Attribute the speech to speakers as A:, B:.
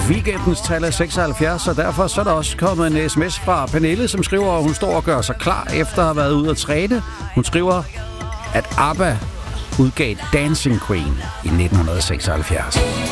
A: Weekendens tal er 76, og derfor så er der også kommet en sms fra Pernille, som skriver, at hun står og gør sig klar efter at have været ude at træne. Hun skriver, at ABBA udgav Dancing Queen i 1976.